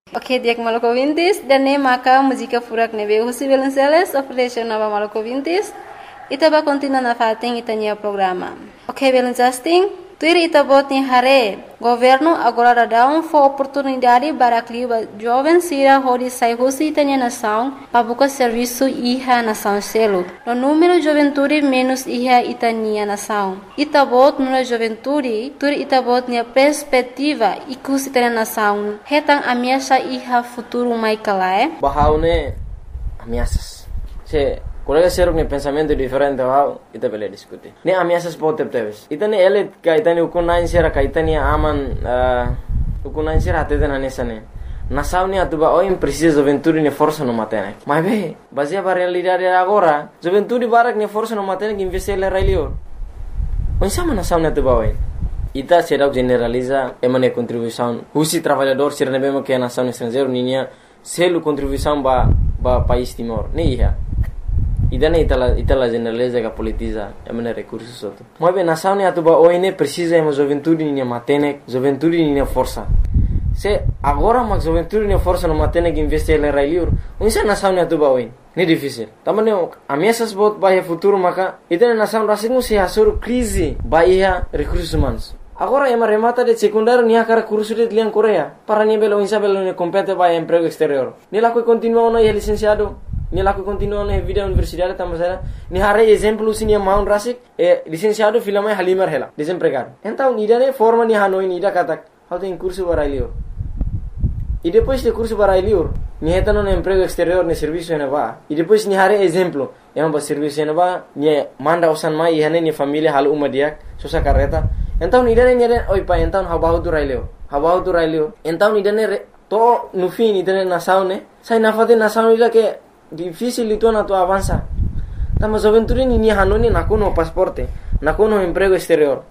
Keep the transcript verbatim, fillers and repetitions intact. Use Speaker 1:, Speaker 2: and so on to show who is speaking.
Speaker 1: Ok, dia que maluco vintis, dan ne maka música furak ne veio José Belenceles, oferece nova maluco vintis, itaba continua na fating itania programa. Ok, Belenceles, tuir itabot ni hare, governo agora dá um for oportunidade para clima jovem sira hodi sai José itania nação, para buscar serviço iha nação selo. No número juventude menos iha itania nação. Itabot no juventude, tuir itabot ni perspectiva ikus itania nação. Hetang ameaça iha futuro mai kalae.
Speaker 2: Bahaune ameaças. Se colega seruk ne pensamento diferente wow, ita bele diskuti. Ne ameaças pode teves. Ita ne ele kaitani ukunain sera kaitani aman ukunain sera ateden anesane. Nação ne atuba oi precisa juventude ne força no matene. Mas be, baseia para realidade agora, juventude barak ne força no matene que investir le railio. Onde sama nação ne atuba oi. Ita será generaliza emane contribuição. Husi trabalhador sera ne bema que nação estrangeiro ninia selo contribuição ba ba país Timor. Ne ia. Idane itala itala generaliza que politiza emane recursos soto. Mas bem nação ne atuba oi ne precisa ema juventude ninia matene, juventude ninia força. Se agora mas juventude ninia força no matene que investir le railio. Onde nação ne atuba oi. Ne difícil. Tamane ameaças bot bahia futuro maka idane nação rasingu se hasur crise bahia recursos humanos. Agora ema remata de secundário nia cara curso de lian Coreia. Para ni belo insa belo ne compete bahia emprego exterior. Ni la que continua no é licenciado. Ni la que continua na vida universidade tamasera. Ni hare exemplo sini maun rasik e licenciado filama halimar hela desempregado. Então idane forma ni hanoi ni da katak. How tem curso para ilio. E depois de curso para ilio, ni heta no emprego exterior ne serviço ena va. E depois ni hare exemplo, ema ba serviço ena va, ni manda osan mai e hane ni família hal uma dia, sosa carreta. Então idane ni oi pa então habahu tu railio. Habahu tu railio. Então idane to no fim idane nação ne. Sai na fate nação ila que difícil itu na tu avança. Tama juventude ni ni hanoni nakuno pasporte, nakuno emprego exterior.